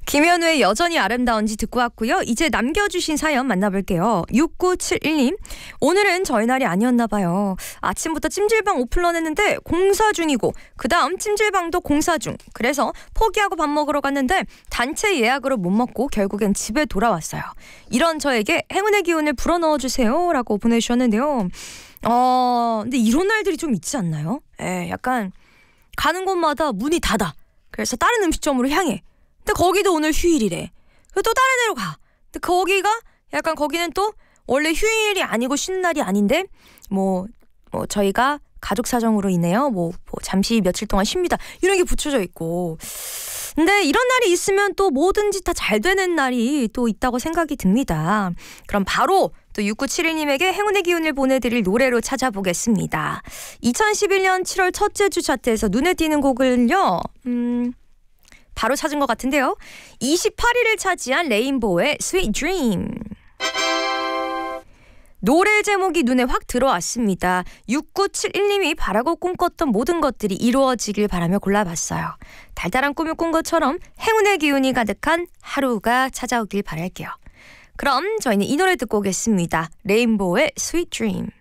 김현우의 여전히 아름다운지 듣고 왔고요. 이제 남겨주신 사연 만나볼게요. 6971님. 오늘은 저희 날이 아니었나 봐요. 아침부터 찜질방 오픈런 했는데 공사 중이고 그 다음 찜질방도 공사 중. 그래서 포기하고 밥 먹으러 갔는데 단체 예약으로 못 먹고 결국엔 집에 돌아왔어요. 이런 저에게 행운의 기운을 불어넣어주세요 라고 보내주셨는데요. 근데 이런 날들이 좀 있지 않나요? 약간 가는 곳마다 문이 닫아. 그래서 다른 음식점으로 향해. 근데 거기도 오늘 휴일이래. 또 다른 데로 가. 근데 거기가 약간 거기는 또 원래 휴일이 아니고 쉬는 날이 아닌데 뭐 저희가 가족 사정으로 인해요. 뭐 잠시 며칠 동안 쉽니다. 이런 게 붙여져 있고. 근데 이런 날이 있으면 또 뭐든지 다 잘 되는 날이 또 있다고 생각이 듭니다. 그럼 바로 또 6971님에게 행운의 기운을 보내드릴 노래로 찾아보겠습니다. 2011년 7월 첫째 주 차트에서 눈에 띄는 곡을요. 바로 찾은 것 같은데요. 28위를 차지한 레인보우의 Sweet Dream. 노래 제목이 눈에 확 들어왔습니다. 6971님이 바라고 꿈꿨던 모든 것들이 이루어지길 바라며 골라봤어요. 달달한 꿈을 꾼 것처럼 행운의 기운이 가득한 하루가 찾아오길 바랄게요. 그럼 저희는 이 노래 듣고 오겠습니다. 레인보우의 Sweet Dream.